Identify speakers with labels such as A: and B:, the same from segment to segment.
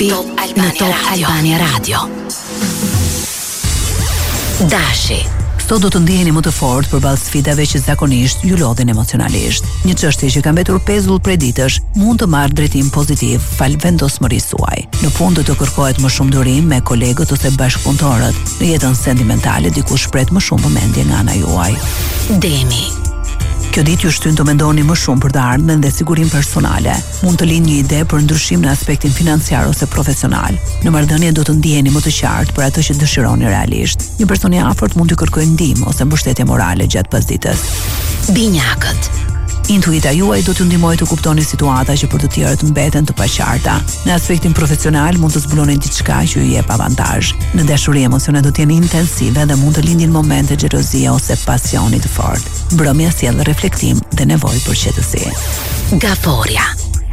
A: Horoskopi në Top Albania Radio. Dashi.
B: Sot do të ndiheni më të fortë përballë sfidave që zakonisht ju lodhin emocionalisht. Një çështje që ka mbetur pezull prej ditësh mund të marrë drejtim pozitiv fal vendosmërisë suaj. Në punë do të kërkohet më shumë durim me kolegët ose bashkëpunëtorët. Në jetën sentimentale dikush pret më shumë vëmendje nga ana juaj.
A: Demi.
B: Kjo ditë ju shtyn të mendoni më shumë për të ardhmen dhe sigurinë personale. Mund të lini një ide për ndryshim në aspektin financiar ose profesional. Në marrëdhënie do të ndiheni më të qartë për atë që dëshironi realisht. Një person i afërt mund t'ju kërkojë ndihmë ose mbështetje morale gjatë pasditës.
A: Binjakët.
B: Intuita juaj do t'ju ndihmojë të kuptoni situata që për të tjerët mbeten të paqarta. Në aspektin profesional mund të zbuloni diçka që ju jep avantazh. Në dashuri emocionet do të jenë intensive dhe mund të lindin momente xhelozie ose pasioni të fortë. Mbrëmja sjell reflektim dhe nevojë për qetësi.
A: Gaforja.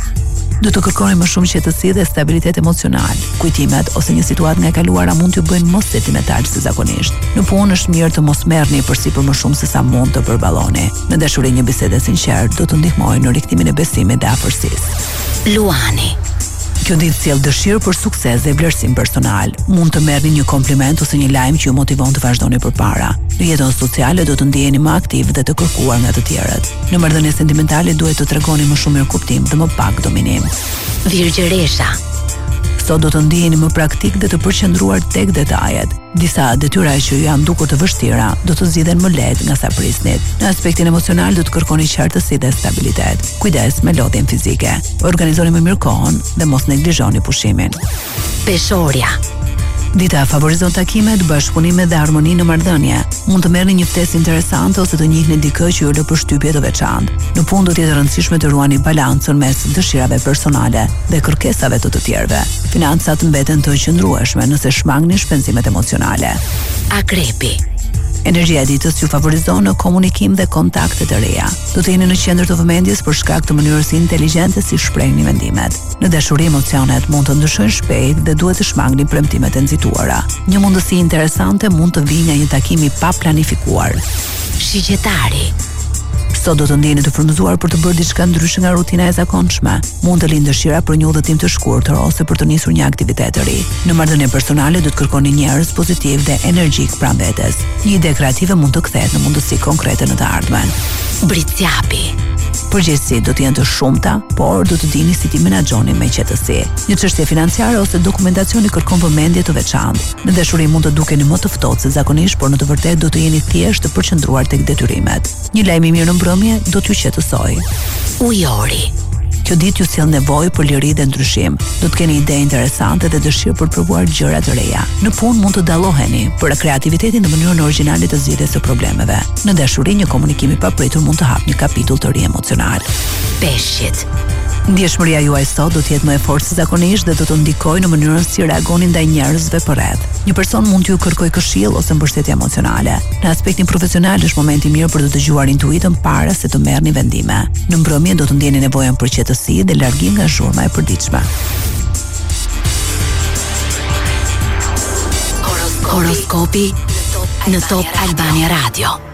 B: Do të kërkoni më shumë qetësi dhe stabilitet emocional. Kujtimet ose një situatë nga e kaluara mund t'ju bëjnë mos sentimental se zakonisht. Në punë është mirë të mos merrni përsipër më shumë se sa mund të përballoni. Në dashuri një bisedë sinqert do të ndihmojë në riktimin e besimit dhe afërsisë.
A: Luani.
B: Kjo ditë sjell dëshirë për sukses dhe vlerësim personal. Mund të merrni një kompliment ose një lajm që ju motivon të vazhdoni përpara. Në jetën sociale do të ndiheni më aktiv dhe të kërkuar nga të tjerët. Në marrëdhënie sentimentale duhet të tregoni më shumë mirëkuptim dhe më pak dominim.
A: Virgjëresha.
B: Sot do të ndiheni më praktik dhe të përqendruar tek detajet. Disa detyra që ju janë dukur të vështira do të zgjidhen më lehtë nga sa prisnit. Në aspektin emocional do të kërkoni qartësi dhe stabilitet. Kujdes me lodhjen fizike. Organizoni më mirë kohën dhe mos neglizhoni pushimin.
A: Peshorja.
B: Dita favorizon takimet, bashkëpunimet dhe harmoni në marrëdhënie. Mund të merrni një ftesë interesante ose të njihni dikë që ju lë përshtypje të veçantë. Në punë do të jetë e rëndësishme të ruani balancën mes dëshirave personale dhe kërkesave të tjerëve. Financat mbeten të qëndrueshme nëse shmangni shpenzimet emocionale.
A: Akrepi.
B: Energjia e ditës ju favorizon në komunikim dhe kontakte të reja. Do të jeni në qendër të vëmendjes për shkak të mënyrës inteligjente si shprehni mendimet. Në dashuri emocionet mund të ndryshojnë shpejt dhe duhet të shmangni premtimet e nxituara. Një mundësi interesante mund të vijë nga një takim i paplanifikuar.
A: Shigjetari.
B: Sot do të ndjeni të frymëzuar për të bërë diçka ndryshe nga rutina e zakonshme. Mund të lindë dëshira për një udhëtim të shkurtër ose për të nisur një aktivitet të ri. Në marrëdhënie personale do të kërkoni njerëz pozitiv dhe energjik pranë vetes. Një ide kreative mund të kthehet në mundësi konkrete në të ardhmen.
A: Britsjapi.
B: Përgjegjësitë do të jenë të shumta, por do të dini si t'i menaxhoni me qetësi. Një çështje financiare ose dokumentacioni kërkon vëmendje të veçantë. Në dashuri mund të dukeni më të ftohtë se zakonisht, por në të vërtetë do të jeni thjesht të përqendruar tek detyrimet. Një lajm i mirë në mbrëmje do t'ju qetësojë.
A: Ujori.
B: Kjo ditë ju sjell nevojë për liri dhe ndryshim. Do të keni ide interesante dhe dëshirë për të provuar gjëra të reja. Në punë mund të dalloheni për kreativitetin në mënyrën origjinale të zgjidhjes së problemeve. Në dashuri një komunikim i papritur mund të hapë një kapitull të ri emocional.
A: Peshqit.
B: Ndjeshmëria juaj sot do të jetë më e fortë se zakonisht dhe do të ndikojë në mënyrën si reagoni ndaj njerëzve përreth. Një person mund t'ju kërkojë këshill ose mbështetje emocionale. Në aspektin profesional është momenti i mirë për të dëgjuar intuitën para se të merrni vendime. Në mbrëmje do të ndjeni nevojën për qetësi dhe largim nga zhurma e përditshme.
A: Horoskopi në Top Albania Radio.